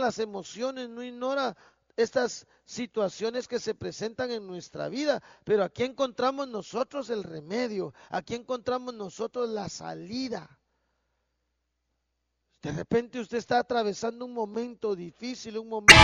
las emociones, no ignora estas situaciones que se presentan en nuestra vida, pero aquí encontramos nosotros el remedio, aquí encontramos nosotros la salida. De repente usted está atravesando un momento difícil, un momento